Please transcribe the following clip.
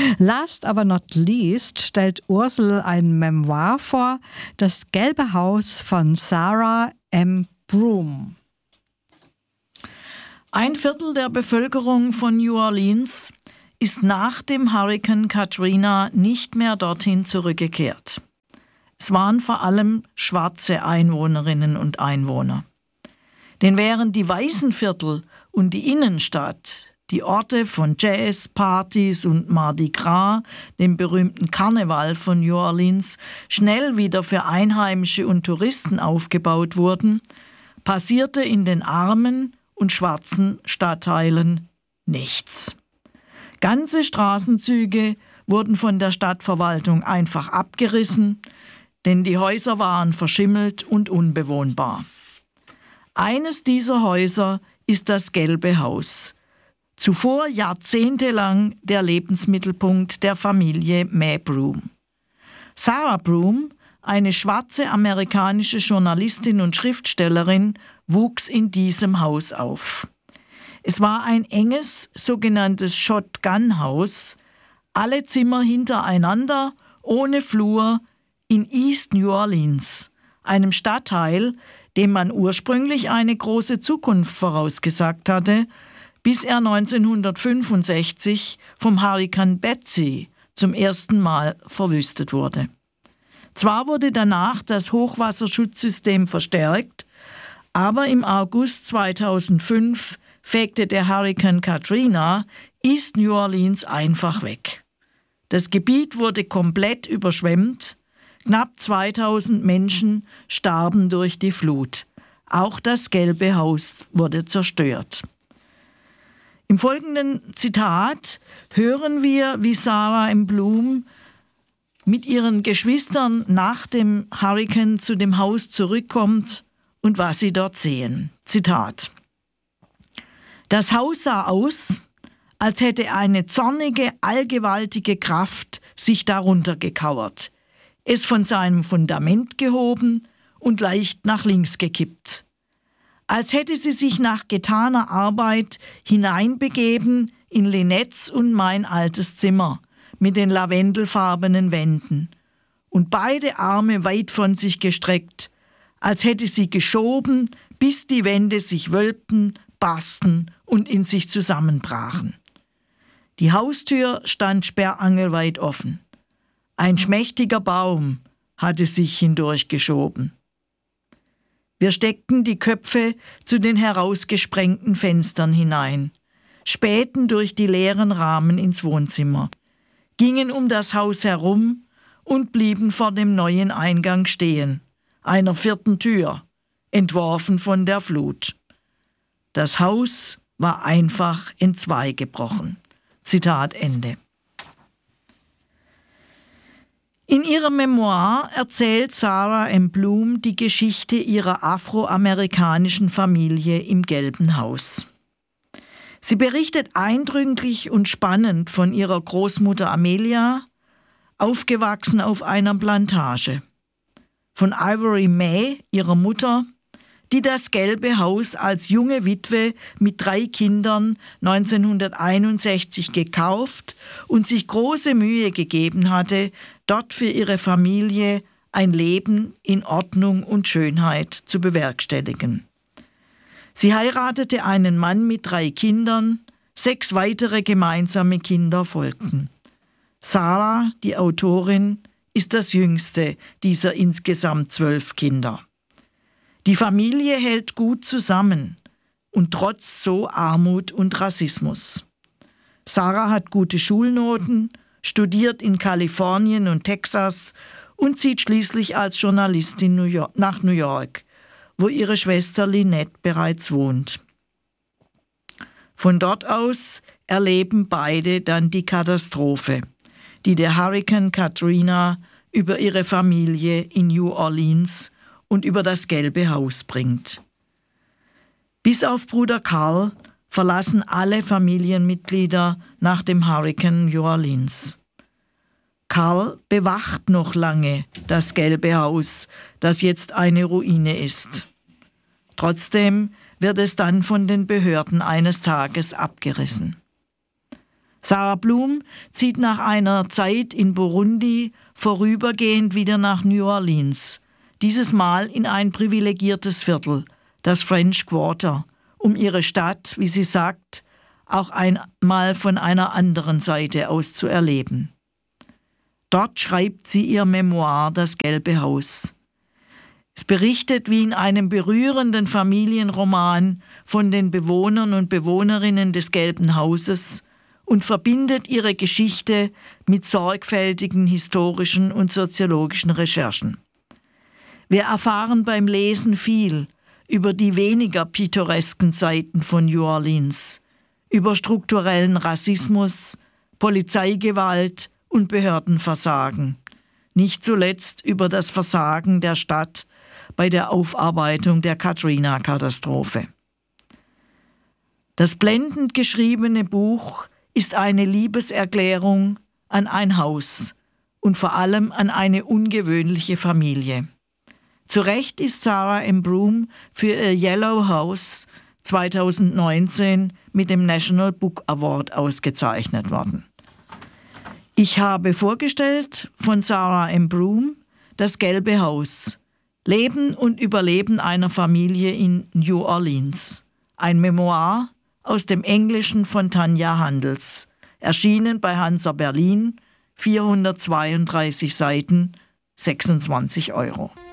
Last aber not least stellt Ursel ein Memoir vor, Das gelbe Haus von Sarah M. Broom. Ein Viertel der Bevölkerung von New Orleans ist nach dem Hurrikan Katrina nicht mehr dorthin zurückgekehrt. Es waren vor allem schwarze Einwohnerinnen und Einwohner. Denn während die weißen Viertel und die Innenstadt, die Orte von Jazz, Partys und Mardi Gras, dem berühmten Karneval von New Orleans, schnell wieder für Einheimische und Touristen aufgebaut wurden, passierte in den armen und schwarzen Stadtteilen nichts. Ganze Straßenzüge wurden von der Stadtverwaltung einfach abgerissen, denn die Häuser waren verschimmelt und unbewohnbar. Eines dieser Häuser ist das Gelbe Haus, zuvor jahrzehntelang der Lebensmittelpunkt der Familie Mae Broom. Sarah Broom, eine schwarze amerikanische Journalistin und Schriftstellerin, wuchs in diesem Haus auf. Es war ein enges, sogenanntes Shotgun-Haus, alle Zimmer hintereinander, ohne Flur, in East New Orleans, einem Stadtteil, dem man ursprünglich eine große Zukunft vorausgesagt hatte, bis er 1965 vom Hurrikan Betsy zum ersten Mal verwüstet wurde. Zwar wurde danach das Hochwasserschutzsystem verstärkt, aber im August 2005 fegte der Hurrikan Katrina East New Orleans einfach weg. Das Gebiet wurde komplett überschwemmt, knapp 2000 Menschen starben durch die Flut. Auch das Gelbe Haus wurde zerstört. Im folgenden Zitat hören wir, wie Sarah M. Broom mit ihren Geschwistern nach dem Hurrikan zu dem Haus zurückkommt und was sie dort sehen. Zitat: Das Haus sah aus, als hätte eine zornige, allgewaltige Kraft sich darunter gekauert, es von seinem Fundament gehoben und leicht nach links gekippt. Als hätte sie sich nach getaner Arbeit hineinbegeben in Linettes und mein altes Zimmer mit den lavendelfarbenen Wänden und beide Arme weit von sich gestreckt, als hätte sie geschoben, bis die Wände sich wölbten, barsten und in sich zusammenbrachen. Die Haustür stand sperrangelweit offen. Ein schmächtiger Baum hatte sich hindurchgeschoben. Wir steckten die Köpfe zu den herausgesprengten Fenstern hinein, spähten durch die leeren Rahmen ins Wohnzimmer, gingen um das Haus herum und blieben vor dem neuen Eingang stehen, einer 4. Tür, entworfen von der Flut. Das Haus war einfach in 2 gebrochen. Zitat Ende. In ihrem Memoir erzählt Sarah M. Broom die Geschichte ihrer afroamerikanischen Familie im Gelben Haus. Sie berichtet eindrücklich und spannend von ihrer Großmutter Amelia, aufgewachsen auf einer Plantage, von Ivory Mae, ihrer Mutter, die das Gelbe Haus als junge Witwe mit 3 Kindern 1961 gekauft und sich große Mühe gegeben hatte, dort für ihre Familie ein Leben in Ordnung und Schönheit zu bewerkstelligen. Sie heiratete einen Mann mit 3 Kindern, 6 weitere gemeinsame Kinder folgten. Sarah, die Autorin, ist das jüngste dieser insgesamt 12 Kinder. Die Familie hält gut zusammen und trotz so Armut und Rassismus. Sarah hat gute Schulnoten, studiert in Kalifornien und Texas und zieht schließlich als Journalistin nach New York, wo ihre Schwester Lynette bereits wohnt. Von dort aus erleben beide dann die Katastrophe, die der Hurrikan Katrina über ihre Familie in New Orleans und über das Gelbe Haus bringt. Bis auf Bruder Carl verlassen alle Familienmitglieder nach dem Hurrikan New Orleans. Carl bewacht noch lange das Gelbe Haus, das jetzt eine Ruine ist. Trotzdem wird es dann von den Behörden eines Tages abgerissen. Sarah Bloom zieht nach einer Zeit in Burundi vorübergehend wieder nach New Orleans, dieses Mal in ein privilegiertes Viertel, das French Quarter, um ihre Stadt, wie sie sagt, auch einmal von einer anderen Seite aus zu erleben. Dort schreibt sie ihr Memoir »Das Gelbe Haus«. Es berichtet wie in einem berührenden Familienroman von den Bewohnern und Bewohnerinnen des Gelben Hauses und verbindet ihre Geschichte mit sorgfältigen historischen und soziologischen Recherchen. Wir erfahren beim Lesen viel über die weniger pittoresken Seiten von New Orleans, über strukturellen Rassismus, Polizeigewalt und Behördenversagen, nicht zuletzt über das Versagen der Stadt bei der Aufarbeitung der Katrina-Katastrophe. Das blendend geschriebene Buch ist eine Liebeserklärung an ein Haus und vor allem an eine ungewöhnliche Familie. Zu Recht ist Sarah M. Broom für ihr Yellow House 2019 mit dem National Book Award ausgezeichnet worden. Ich habe vorgestellt von Sarah M. Broom »Das Gelbe Haus«, Leben und Überleben einer Familie in New Orleans. Ein Memoir aus dem Englischen von Tanja Handels, erschienen bei Hansa Berlin, 432 Seiten, 26 €.